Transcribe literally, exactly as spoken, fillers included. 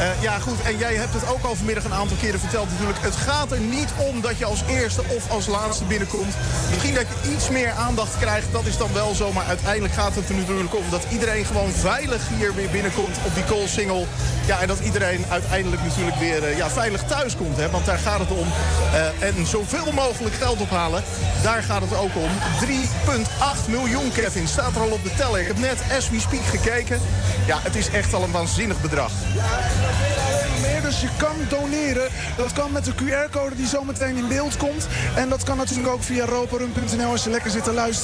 Uh, ja, goed. En jij hebt het ook al vanmiddag een aantal keren verteld natuurlijk. Het gaat er niet om dat je als eerste of als laatste binnenkomt. Misschien dat je iets meer aandacht krijgt, dat is dan wel zo. Maar uiteindelijk gaat het er natuurlijk om dat iedereen gewoon veilig hier weer binnenkomt op die Coolsingel. Ja, en dat iedereen uiteindelijk natuurlijk weer uh, ja, veilig thuis komt. Hè? Want daar gaat het om. Uh, en zoveel mogelijk geld ophalen, daar gaat het ook om. drie komma acht miljoen, Kevin, staat er al op de teller. Ik heb net as we speak gekeken. Ja, het is echt al een waanzinnig bedrag. Meer, dus je kan doneren. Dat kan met de Q R-code die zo meteen in beeld komt. En dat kan natuurlijk ook via roperum punt n l als je lekker zit te luisteren.